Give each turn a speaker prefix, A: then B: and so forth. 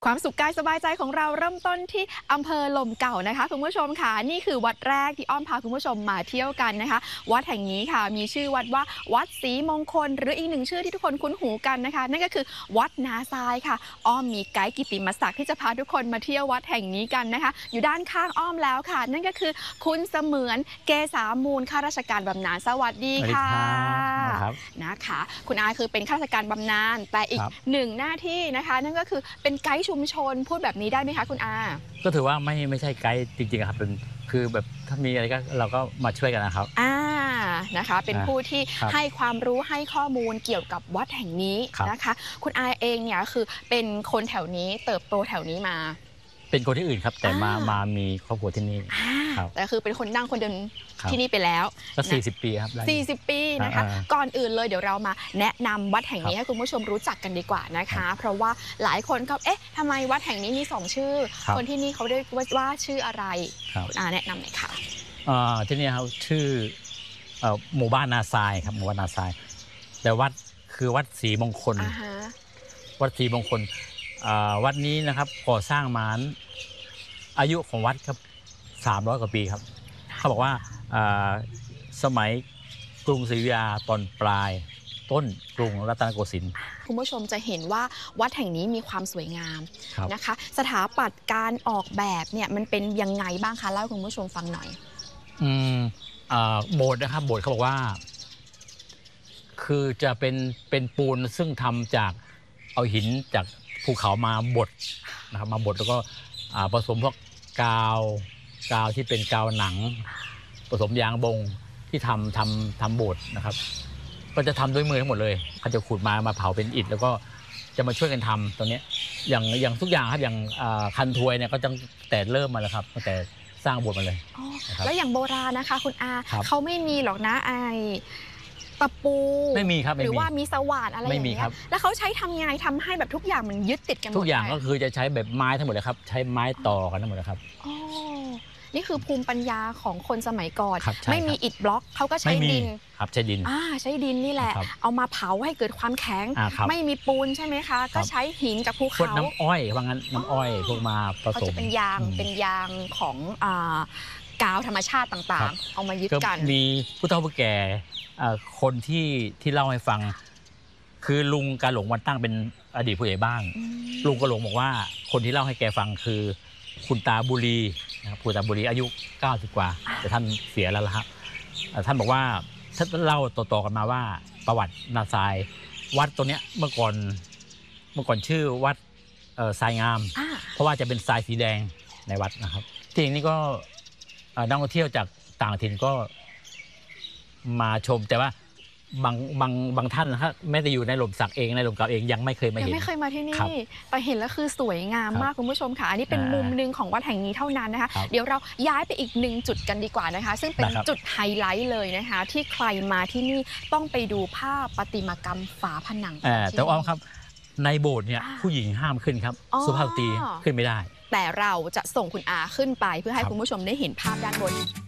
A: ความสุขกายสบายใจของเราเริ่มต้นที่อำเภอลมเก่านะคะคุณผู้ชมค่ะนี่คือวัดแรกที่อ้อมพาคุณผู้ชมมาเที่ยวกันนะคะวัดแห่งนี้ค่ะมีชื่อวัดว่าวัดศรีมงคลหรืออีกหนึ่งชื่อที่ทุกคนคุ้นหูกันนะคะนั่นก็คือวัดนาทรายค่ะอ้อมมีไกด์กิตติมศักดิ์ที่จะพาทุกคนมาเที่ยววัดแห่งนี้กันนะคะอยู่ด้านข้างอ้อมแล้วค่ะนั่นก็คือคุณเสมือนเกษามูลข้าราชการบำนาญสวัสดีค่ะนะคะคุณอาคือเป็นข้าราชการบำนาญแต่อีกหนึ่งหน้าที่นะคะนั่นก็คือเป็นไกด์ชุมชนพูดแบบนี้ได้ไหมคะคุณอา
B: ก็ถือว่าไม่ใช่ไกด์จริงๆครับเป็นคือแบบถ้ามีอะไรก็เราก็มาช่วยกันนะครับ
A: นะคะเป็นผู้ที่ให้ความรู้ให้ข้อมูลเกี่ยวกับวัดแห่งนี้นะคะคุณอาเองเนี่ยคือเป็นคนแถวนี้เติบโตแถวนี้มา
B: เป็นคนที่อื่นครับแต่มามีครอบครัวที่นี่
A: แต่คือเป็นคนนั่งคนเดินที่นี่ไปแล้ว
B: ก็40 ปีครับ
A: 40 ปีนะคะก่อนอื่นเลยเดี๋ยวเรามาแนะนำวัดแห่งนี้ให้คุณผู้ชมรู้จักกันดีกว่านะคะเพราะว่าหลายคนก็ทำไมวัดแห่งนี้มี2ชื่อคนที่นี่เขาเรียกว่าชื่ออะไรคุณอาแนะนำหน่อยค่ะ
B: ที่นี่ครับชื่อหมู่บ้านนาทรายครับหมู่บ้านนาทรายแต่วัดคือวัดศรีมงคลวัดศรีมงคลวัดนี้นะครับก่อสร้างมาอายุของวัดครับ300 กว่าปีครับเขาบอกว่าสมัยกรุงศรีอยุธยาตอนปลายต้นกรุงรัตนโกสินทร์
A: คุณผู้ชมจะเห็นว่าวัดแห่งนี้มีความสวยงามนะคะสถาปัตย์การออกแบบเนี่ยมันเป็นยังไงบ้างคะเล่าให้คุณผู้ชมฟังหน่อย
B: โบสถ์นะครับโบสถ์เขาบอกว่าคือจะเป็นปูนซึ่งทำจากเอาหินจากภูเขามาบดนะครับมาบดแล้วก็ผสมพวกกาวที่เป็นกาวหนังผสมยางบงที่ทำโบสถ์นะครับก็จะทำด้วยมือทั้งหมดเลยเขาจะขุดมาเผาเป็นอิฐแล้วก็จะมาช่วยกันทำตรงนี้อย่างทุกอย่างครับอย่างคันทวยเนี่ยก็ตั้งแต่เริ่มมาแล้วครับตั้งแต่สร้างโบสถ์มาเลย
A: แล้วอย่างโบราณนะคะคุณอาเขาไม่มีหรอกนะตะปู
B: ไม่มีครับ
A: หรือว่ามีสว่านอะไรอย่างเงี้ยแล้วเขาใช้ทำยังไงทำให้แบบทุกอย่างมันยึดติดกันหมด
B: ทุกอย่างก็คือจะใช้แบบไม้ทั้งหมดเลยครับใช้ไม้ต่อกันทั้งหมดเลยครับ
A: นี่คือภูมิปัญญาของคนสมัยก่อนไม่มีอิฐบล็อกเขาก็ใช้ดิน
B: ครับใช้ดิน
A: ใช้ดินนี่แหละเอามาเผาให้เกิดความแข็งไม่มีปูนใช่ไหมคะก็ใช้หินจากภูเขา
B: น้ำอ้อยว่างั้นน้ำอ้อยพวกมาผสม
A: เป็นยางของกาวธรรมชาติต่างๆเอามายึดกัน
B: มีผู้เฒ่าผู้แก่คนที่เล่าให้ฟังคือลุงกาหลงวันตั้งเป็นอดีตผู้ใหญ่บ้านลุงกาหลงบอกว่าคนที่เล่าให้แกฟังคือคุณตาบุรีนะครับคุณตาบุรีอายุ90 กว่าแต่ท่านเสียแล้วละครับท่านบอกว่าท่านเล่าต่อๆกันมาว่าประวัตินาทรายวัดตัวเนี้ยเมื่อก่อนชื่อวัดทรายงามเพราะว่าจะเป็นทรายสีแดงในวัดนะครับที่นี้ก็นักท่องเที่ยวจากต่างถิ่นก็มาชมแต่ว่าบางท่านนะครับแม้แต่อยู่ในหล่มสักเองในหล่มเก่าเองยังไม่เคยมาเห็น
A: ยังไม่เคยมาที่นี่แต่เห็นแล้วคือสวยงามมากคุณผู้ชมค่ะอันนี้เป็นมุมหนึ่งของวัดแห่งนี้เท่านั้นนะคะเดี๋ยวเราย้ายไปอีก1 จุดกันดีกว่านะคะซึ่งเป็นจุดไฮไลท์เลยนะคะที่ใครมาที่นี่ต้องไปดูภาพประติมากรรมฝาผนัง
B: แต่อ้อมครับในโบสถ์เนี่ยผู้หญิงห้ามขึ้นครับสุภาพสตรีขึ้นไม่ได้
A: แต่เราจะส่งคุณอาขึ้นไปเพื่อให้คุณผู้ชมได้เห็นภาพด้านบน